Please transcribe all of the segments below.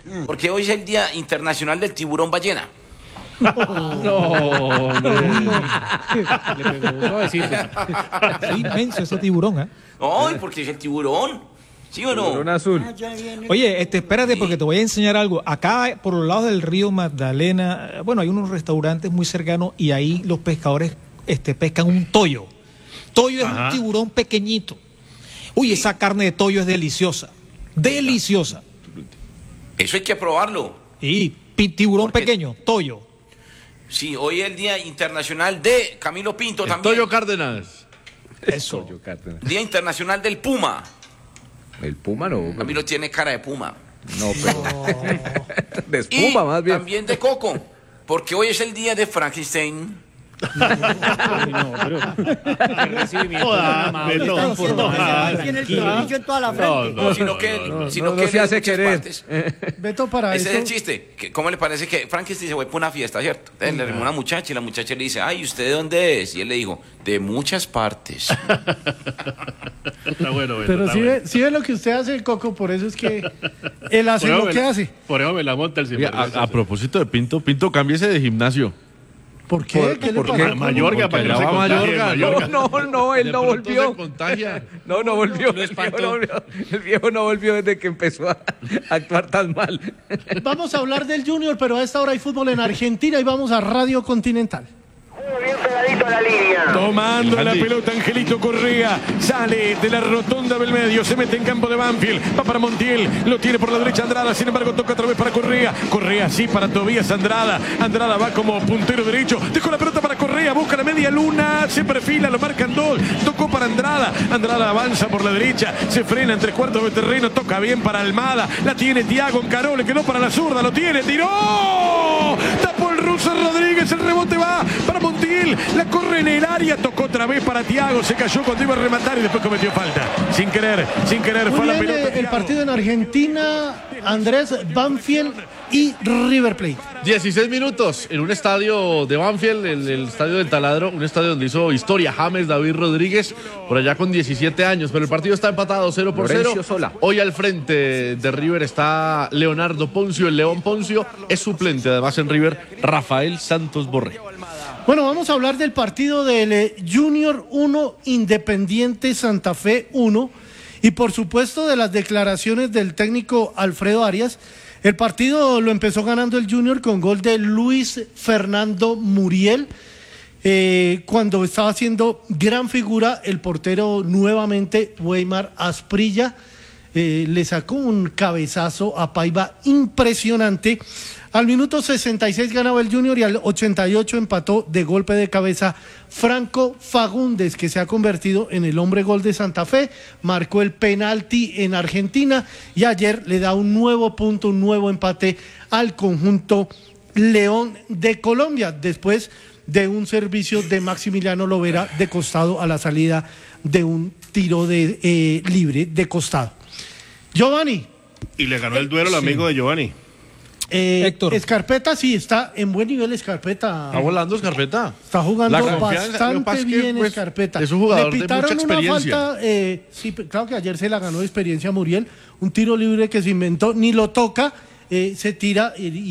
Porque hoy es el Día Internacional del Tiburón Ballena. No, le pegó suavecito. Es inmenso ese tiburón, ¿eh? No, porque es el tiburón. ¿Sí o no? Tiburón azul. Oye, espérate porque te voy a enseñar algo. Acá, por los lados del río Magdalena, bueno, hay unos restaurantes muy cercanos y ahí los pescadores pescan un toyo. Toyo es un tiburón pequeñito. Uy, esa carne de toyo es deliciosa. Deliciosa. Eso hay que probarlo. Y tiburón Porque- pequeño, toyo. Sí, hoy es el Día Internacional de Camilo Pinto El también. Toyo Cárdenas. Eso. Toyo Cárdenas. Día Internacional del Puma. El Puma no. Camilo tiene cara de puma. No, pero. De Y espuma, más bien. también de coco. Porque hoy es el día de Frankenstein. No, pero qué recibimiento tan amable, Beto, tan no, formal. tiene el tornillo en toda la frente. No, sino que, sino no que se él hace de muchas querer. partes. Beto, para Ese eso. es el chiste. ¿Cómo le parece que Frankenstein se fue para una fiesta, cierto? Entonces le arrimó una muchacha y la muchacha le dice, ay, ¿usted de dónde es? Y él le dijo, de muchas partes. Está bueno, Beto, Pero está si bueno. ve lo que usted hace, Coco, por eso es que él hace lo que hace. Por eso me la monta el Oiga, sinvergüenza. a propósito de Pinto, cámbiese de gimnasio. ¿Por qué? ¿Qué le por pasó? qué? Coco? Mayorga, para que no se Allá va contagie, Mayorga. No, él De no pronto volvió. se contagia. No volvió. Lo El viejo espantó. no volvió. El viejo no volvió desde que empezó a actuar tan mal. Vamos a hablar del Junior, pero a esta hora hay fútbol en Argentina y vamos a Radio Continental. Bien pegadito a la línea. Tomando la Andy. pelota Angelito Correa, sale de la rotonda del medio, se mete en campo de Banfield, va para Montiel, lo tiene por la derecha Andrada, sin embargo toca otra vez para Correa, Correa sí para Tobías Andrada, Andrada va como puntero derecho, dejó la pelota para Correa, busca la media luna, se perfila, lo marcan dos, tocó para Andrada, Andrada avanza por la derecha, se frena en 3/4 de terreno, toca bien para Almada, la tiene Thiago, encaró, le quedó para la zurda, lo tiene, tiró, tapó el ruso Rodríguez, el rebote va para Montiel, la corre en el área, tocó otra vez para Thiago, se cayó cuando iba a rematar y después cometió falta. Sin querer, fue Muy la bien, pelota. el Thiago. partido en Argentina, Andrés, Banfield y River Plate. 16 minutos en un estadio de Banfield, el estadio del Taladro, un estadio donde hizo historia James David Rodríguez, por allá con 17 años, pero el partido está empatado 0-0. Lorenzo Sola. Hoy al frente de River está Leonardo Poncio, el León Poncio, es suplente además en River, Rafael Santos Borré. Bueno, vamos a hablar del partido del Junior 1, Independiente Santa Fe 1 y por supuesto de las declaraciones del técnico Alfredo Arias. El partido lo empezó ganando el Junior con gol de Luis Fernando Muriel. Cuando estaba haciendo gran figura el portero nuevamente, Weimar Asprilla, le sacó un cabezazo a Paiva impresionante. Al minuto 66 ganaba el Junior y al 88 empató de golpe de cabeza Franco Fagundes, que se ha convertido en el hombre gol de Santa Fe, marcó el penalti en Argentina y ayer le da un nuevo punto, un nuevo empate al conjunto León de Colombia, después de un servicio de Maximiliano Lovera de costado a la salida de un tiro de libre de costado. Giovanni. Y le ganó el duelo el amigo de Giovanni. Héctor. Escarpeta sí está en buen nivel. Escarpeta ¿Está volando Escarpeta? está jugando La confianza, lo que bastante pasa es que, bien. pues, Escarpeta es un jugador le de pitaron mucha experiencia. una falta, sí, claro que ayer se la ganó de experiencia Muriel, un tiro libre que se inventó, ni lo toca, se tira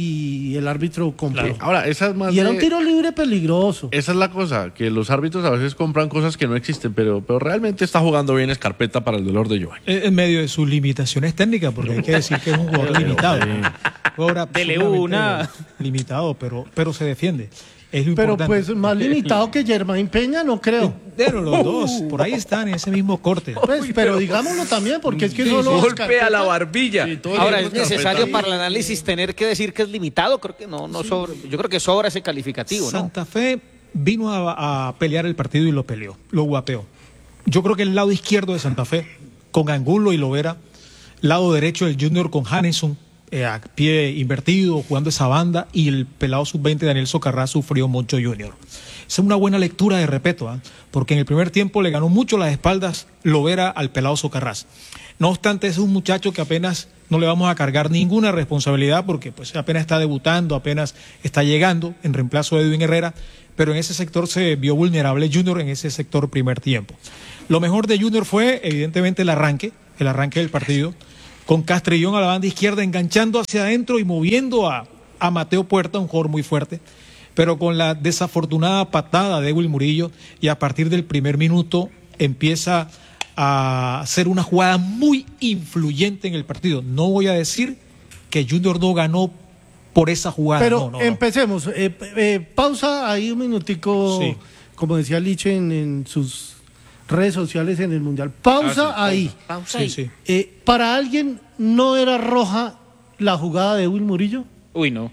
y el árbitro compra. Ahora, esa es más Y era de- un tiro libre peligroso. Esa es la cosa, que los árbitros a veces compran cosas que no existen, pero realmente está jugando bien Escarpeta para el dolor de Giovanni. En medio de sus limitaciones técnicas, porque hay que decir que es un jugador limitado. Jugador Dele absolutamente una. limitado, pero se defiende. Es lo Pero importante. pues más limitado que Germain Peña, no creo. Pero los dos, por ahí están en ese mismo corte. Pues, pero digámoslo también, porque es que solo Golpe a Escarpeta- la barbilla. Ahora, ¿es necesario para el análisis tener que decir que es limitado? Creo que no sobra. Yo creo que sobra ese calificativo, ¿no? Santa Fe vino a pelear el partido y lo peleó, lo guapeó. Yo creo que el lado izquierdo de Santa Fe, con Angulo y Lovera, lado derecho del Junior con Hanneson, a pie invertido, jugando esa banda, y el pelado sub-20 Daniel Socarrás sufrió Moncho Junior. Esa es una buena lectura de Repeto, porque en el primer tiempo le ganó mucho las espaldas Lovera al pelado Socarrás. No obstante, ese es un muchacho que apenas no le vamos a cargar ninguna responsabilidad porque pues apenas está debutando, apenas está llegando en reemplazo de Edwin Herrera, pero en ese sector se vio vulnerable Junior en ese sector primer tiempo. Lo mejor de Junior fue evidentemente el arranque del partido. con Castrillón a la banda izquierda, enganchando hacia adentro y moviendo a Mateo Puerta, un jugador muy fuerte, pero con la desafortunada patada de Ewell Murillo, y a partir del primer minuto empieza a hacer una jugada muy influyente en el partido. No voy a decir que Junior no ganó por esa jugada. Pero no. empecemos. Pausa ahí un minutico, sí. Como decía Liche en sus redes sociales en el Mundial. Pausa ahí. Pausa ahí. Sí. ¿Para alguien no era roja la jugada de Ewell Murillo? Uy, no.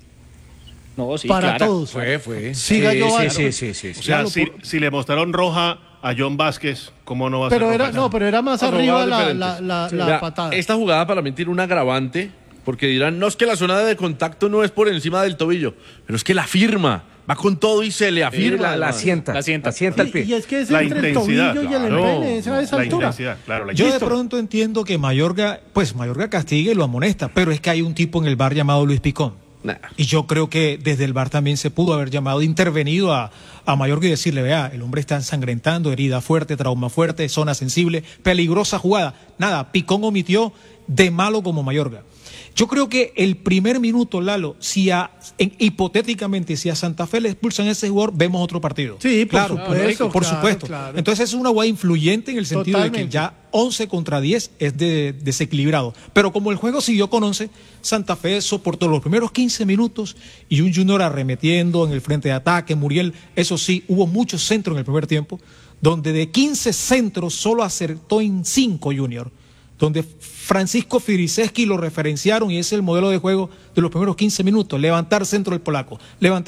No, sí, para clara. todos. Fue. Siga Giovanni. Sí. O sea, si le mostraron roja a John Vázquez, ¿cómo no va a ser roja? Pero era más arriba la patada. Esta jugada para mí tiene un agravante, porque dirán, no, es que la zona de contacto no es por encima del tobillo, pero es que la firma, va con todo y se le afirma. La sienta el pie. Y es que es entre el tobillo y el empeine, esa altura. Yo de pronto entiendo que Mayorga castigue y lo amonesta, pero es que hay un tipo en el VAR llamado Luis Picón. Y yo creo que desde el VAR también se pudo haber llamado, intervenido a Mayorga y decirle, vea, el hombre está ensangrentando, herida fuerte, trauma fuerte, zona sensible, peligrosa jugada. Nada, Picón omitió de malo como Mayorga. Yo creo que el primer minuto, Lalo, hipotéticamente, si a Santa Fe le expulsan a ese jugador, vemos otro partido. Sí, por supuesto. Claro. Entonces es una jugada influyente en el sentido de que ya 11 contra 10 es desequilibrado. Pero como el juego siguió con 11, Santa Fe soportó los primeros 15 minutos y un Junior arremetiendo en el frente de ataque. Muriel, eso sí, hubo muchos centros en el primer tiempo, donde de 15 centros solo acertó en 5 Junior, donde Francisco Firiseski lo referenciaron y ese es el modelo de juego de los primeros 15 minutos, levantar centro del polaco,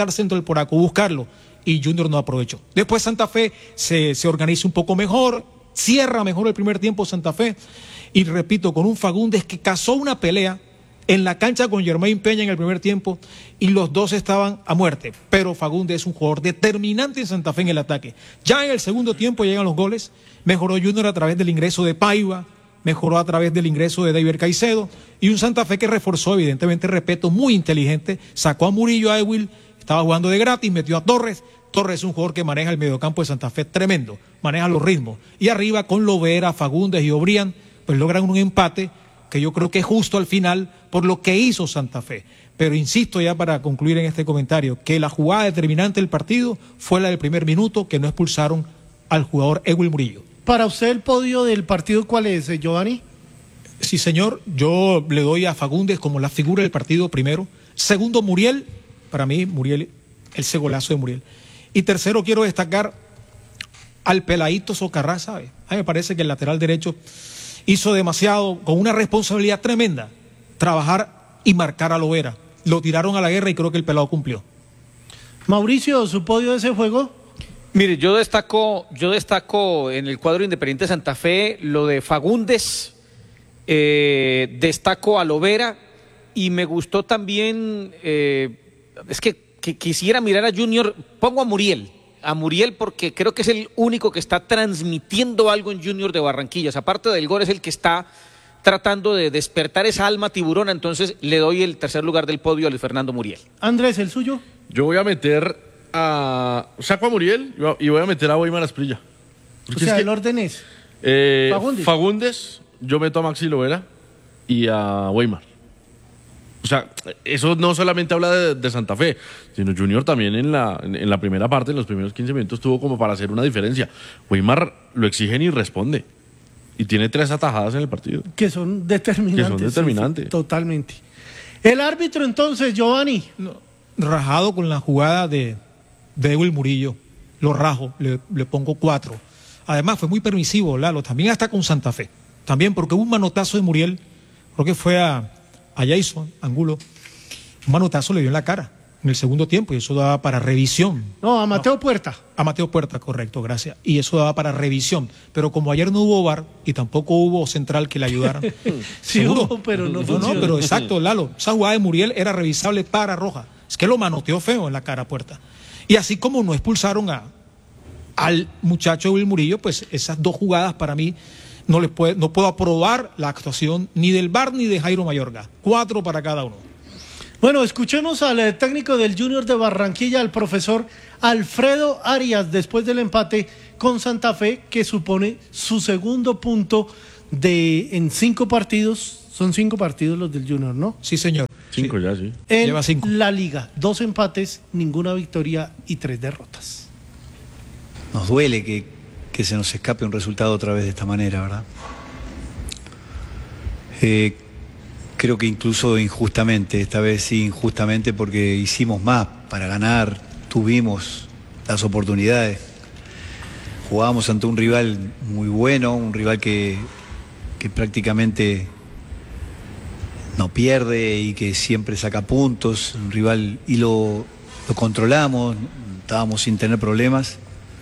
buscarlo, y Junior no aprovechó. Después Santa Fe se organiza un poco mejor, cierra mejor el primer tiempo Santa Fe, y repito, con un Fagundes que cazó una pelea en la cancha con Germain Peña en el primer tiempo, y los dos estaban a muerte, pero Fagundes es un jugador determinante en Santa Fe en el ataque. Ya en el segundo tiempo llegan los goles, mejoró Junior a través del ingreso de Paiva, mejoró a través del ingreso de David Caicedo, y un Santa Fe que reforzó, evidentemente, respeto, muy inteligente, sacó a Murillo, a Ewell, estaba jugando de gratis, metió a Torres. Torres es un jugador que maneja el mediocampo de Santa Fe tremendo, maneja los ritmos, y arriba con Lovera, Fagundes y Obrián, pues logran un empate que yo creo que es justo al final por lo que hizo Santa Fe. Pero insisto, ya para concluir en este comentario, que la jugada determinante del partido fue la del primer minuto, que no expulsaron al jugador Ewell Murillo. Para usted el podio del partido, ¿cuál es, Giovanni? Sí, señor, yo le doy a Fagundes como la figura del partido primero. Segundo, Muriel, para mí, Muriel, ese golazo de Muriel. Y tercero, quiero destacar al peladito Socarrá, ¿sabe? A mí me parece que el lateral derecho hizo demasiado, con una responsabilidad tremenda, trabajar y marcar a Lovera. Lo tiraron a la guerra y creo que el pelado cumplió. Mauricio, ¿su podio de ese juego? Mire, yo destaco en el cuadro Independiente de Santa Fe lo de Fagundes, destaco a Lovera, y me gustó también, es que quisiera mirar a Junior, pongo a Muriel porque creo que es el único que está transmitiendo algo en Junior de Barranquillas, aparte del gol es el que está tratando de despertar esa alma tiburona, entonces le doy el tercer lugar del podio a Luis Fernando Muriel. Andrés, ¿el suyo? Yo voy a meter saco a Muriel y voy a meter a Weimar Asprilla. O sea, el orden es Fagundes, yo meto a Maxi Lovera y a Weimar. O sea, eso no solamente habla de Santa Fe, sino Junior también en la primera parte, en los primeros 15 minutos, tuvo como para hacer una diferencia. Weimar lo exigen y responde. Y tiene 3 atajadas en el partido. Que son determinantes. Sí, totalmente. El árbitro entonces, Giovanni. Rajado con la jugada de Ewell Murillo, lo rajo, le pongo 4. Además fue muy permisivo, Lalo, también hasta con Santa Fe, también porque hubo un manotazo de Muriel, creo que fue a Jason Angulo, un manotazo le dio en la cara en el segundo tiempo y eso daba para revisión. No, a Mateo Puerta. A Mateo Puerta, correcto, gracias. Y eso daba para revisión, pero como ayer no hubo VAR y tampoco hubo central que le ayudara. Sí hubo, pero no funcionó. No, pero exacto, Lalo, esa jugada de Muriel era revisable para roja. Es que lo manoteó feo en la cara a Puerta. Y así como no expulsaron al muchacho Ewell Murillo, pues esas 2 jugadas para mí no puedo aprobar la actuación ni del VAR ni de Jairo Mayorga. 4 para cada uno. Bueno, escuchemos al técnico del Junior de Barranquilla, al profesor Alfredo Arias, después del empate con Santa Fe, que supone su segundo punto en 5 partidos, Son 5 partidos los del Junior, ¿no? Sí, señor. 5 ya, sí. Lleva 5. La Liga, 2 empates, ninguna victoria y 3 derrotas. Nos duele que se nos escape un resultado otra vez de esta manera, ¿verdad? Creo que incluso injustamente, esta vez sí injustamente, porque hicimos más para ganar, tuvimos las oportunidades. Jugábamos ante un rival muy bueno, un rival que prácticamente no pierde y que siempre saca puntos, un rival, y lo controlamos, estábamos sin tener problemas.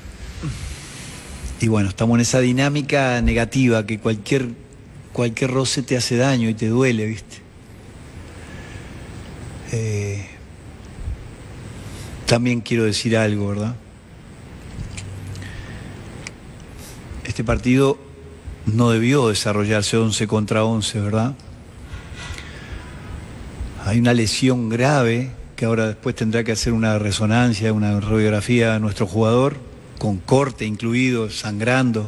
Y bueno, estamos en esa dinámica negativa que cualquier roce te hace daño y te duele, ¿viste? También quiero decir algo, ¿verdad? Este partido no debió desarrollarse 11 contra 11, ¿verdad? Hay una lesión grave que ahora después tendrá que hacer una resonancia, una radiografía a nuestro jugador, con corte incluido, sangrando.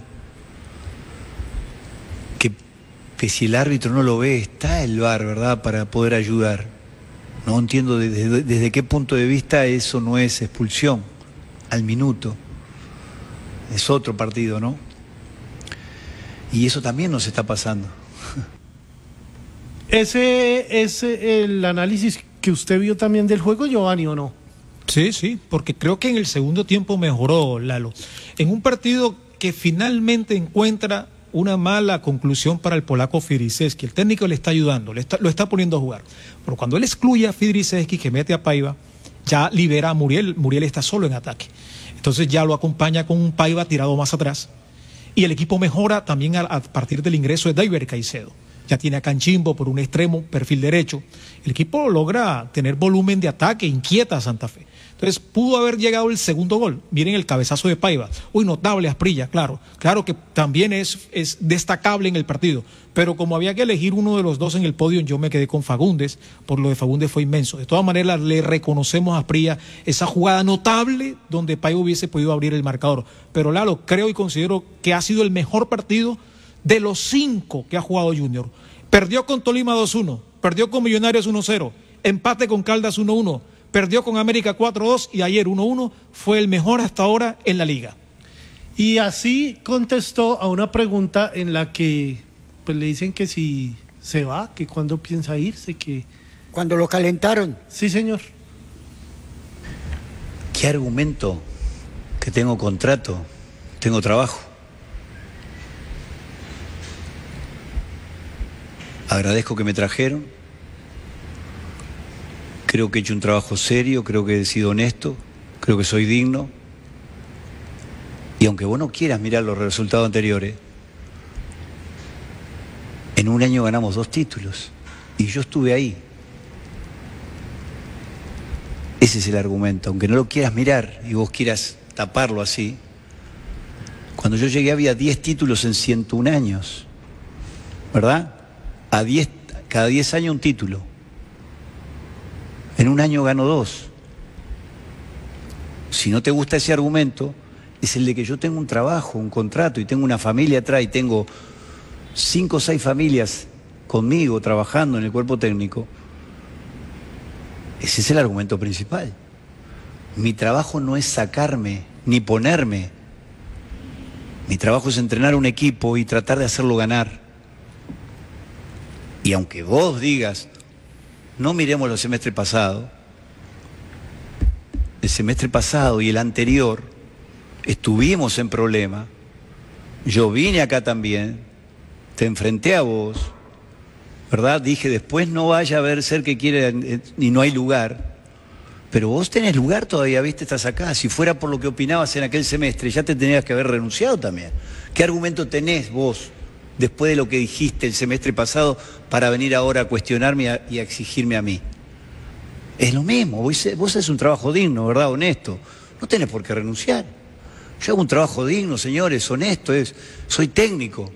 Que si el árbitro no lo ve, está el VAR, ¿verdad?, para poder ayudar. No entiendo desde qué punto de vista eso no es expulsión al minuto. Es otro partido, ¿no? Y eso también nos está pasando. ¿Ese es el análisis que usted vio también del juego, Giovanni, o no? Sí, porque creo que en el segundo tiempo mejoró Lalo. En un partido que finalmente encuentra una mala conclusión para el polaco Fidriszewski, el técnico le está ayudando, lo está poniendo a jugar. Pero cuando él excluye a Fidriszewski, que mete a Paiva, ya libera a Muriel está solo en ataque. Entonces ya lo acompaña con un Paiva tirado más atrás. Y el equipo mejora también a partir del ingreso de Deiber Caicedo. Ya tiene a Canchimbo por un extremo, perfil derecho. El equipo logra tener volumen de ataque, inquieta a Santa Fe. Entonces pudo haber llegado el segundo gol. Miren el cabezazo de Paiva. Uy, notable Asprilla, claro. Claro que también es destacable en el partido. Pero como había que elegir uno de los dos en el podio, yo me quedé con Fagundes. Por lo de Fagundes fue inmenso. De todas maneras, le reconocemos a Asprilla esa jugada notable donde Paiva hubiese podido abrir el marcador. Pero Lalo, creo y considero que ha sido el mejor partido de los 5 que ha jugado Junior. Perdió con Tolima 2-1, perdió con Millonarios 1-0, empate con Caldas 1-1, perdió con América 4-2 y ayer 1-1, fue el mejor hasta ahora en la liga. Y así contestó a una pregunta en la que pues, le dicen que si se va, que cuándo piensa irse, que... Cuando lo calentaron. Sí, señor. ¿Qué argumento? Que tengo contrato, tengo trabajo. Agradezco que me trajeron. Creo que he hecho un trabajo serio, creo que he sido honesto, creo que soy digno. Y aunque vos no quieras mirar los resultados anteriores, en un año ganamos 2 títulos. Y yo estuve ahí. Ese es el argumento. Aunque no lo quieras mirar y vos quieras taparlo así, cuando yo llegué había 10 títulos en 101 años. ¿Verdad? Cada 10 años un título. En un año gano 2. Si no te gusta ese argumento, es el de que yo tengo un trabajo, un contrato y tengo una familia atrás y tengo 5 o 6 familias conmigo trabajando en el cuerpo técnico. Ese es el argumento principal. Mi trabajo no es sacarme ni ponerme. Mi trabajo es entrenar un equipo y tratar de hacerlo ganar. Y aunque vos digas, no miremos el semestre pasado y el anterior, estuvimos en problema. Yo vine acá también, te enfrenté a vos, ¿verdad? Dije, después no vaya a ver ser que quiere y no hay lugar. Pero vos tenés lugar todavía, ¿viste? Estás acá. Si fuera por lo que opinabas en aquel semestre, ya te tenías que haber renunciado también. ¿Qué argumento tenés vos? Después de lo que dijiste el semestre pasado, para venir ahora a cuestionarme y a exigirme a mí. Es lo mismo, vos haces un trabajo digno, ¿verdad? Honesto. No tenés por qué renunciar. Yo hago un trabajo digno, señores, honesto, soy técnico.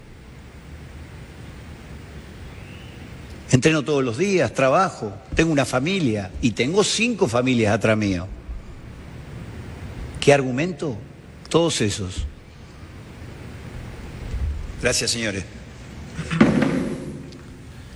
Entreno todos los días, trabajo, tengo una familia y tengo 5 familias atrás mío. ¿Qué argumento? Todos esos. Gracias, señores.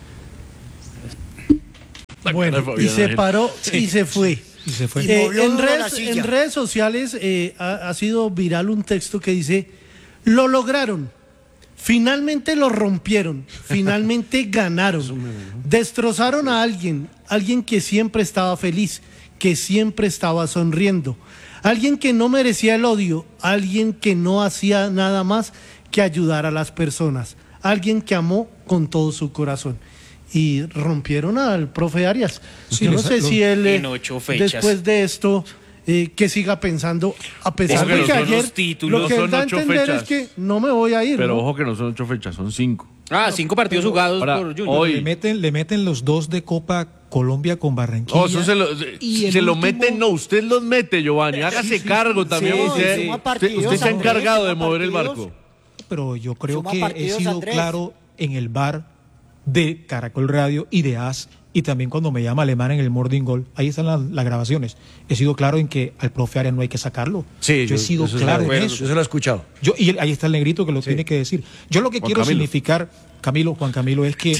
Bueno, y se paró y se fue. Y se fue. En redes sociales ha sido viral un texto que dice: lo lograron, finalmente lo rompieron, finalmente ganaron, destrozaron a alguien que siempre estaba feliz, que siempre estaba sonriendo, alguien que no merecía el odio, alguien que no hacía nada más que ayudar a las personas, alguien que amó con todo su corazón. Y rompieron al profe Arias. Sí, yo no sé si él, en 8 fechas. después de esto, que siga pensando, a pesar de que ayer lo que él da a entender es que no me voy a ir. Pero ¿no? ojo que no son 8 fechas, son 5. 5 partidos jugados Ahora, por Junior. hoy- Le meten los 2 de Copa Colombia con Barranquilla. Oh, eso se lo último- meten, no, usted los mete, Giovanni. Hágase cargo también. sí, suma partidos, usted se ha Andrés, encargado de suma mover el partidos. barco. Pero yo creo Suma que he partidos, sido Andrés. claro en el bar de Caracol Radio y de AS, y también cuando me llama Alemán en el Morning Goal, ahí están las grabaciones. He sido claro en que al profe Arias no hay que sacarlo. Sí, yo he sido eso claro en bueno, eso. Yo se lo he escuchado. Y ahí está el negrito que lo tiene que decir. Yo lo que Juan quiero Camilo. significar, Juan Camilo, es que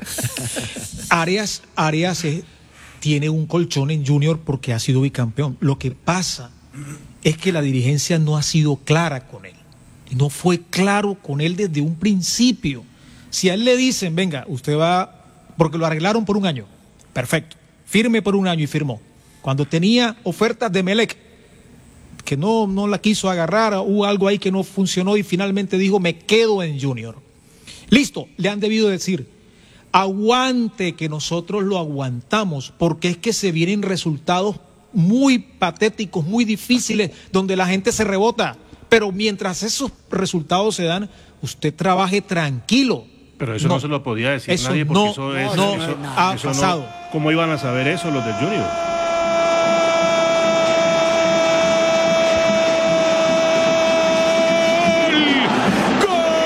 Arias tiene un colchón en Junior porque ha sido bicampeón. Lo que pasa es que la dirigencia no ha sido clara con él. No fue claro con él desde un principio. Si a él le dicen, venga, usted va, porque lo arreglaron por un año, perfecto, firme por un año y firmó. Cuando tenía ofertas de Melec, que no la quiso agarrar, hubo algo ahí que no funcionó y finalmente dijo, me quedo en Junior. Listo, le han debido decir, aguante, que nosotros lo aguantamos, porque es que se vienen resultados muy patéticos, muy difíciles, donde la gente se rebota. Pero mientras esos resultados se dan, usted trabaje tranquilo. Pero eso no se lo podía decir eso nadie porque no eso es... ha eso pasado. ¿Cómo iban a saber eso los del Junior?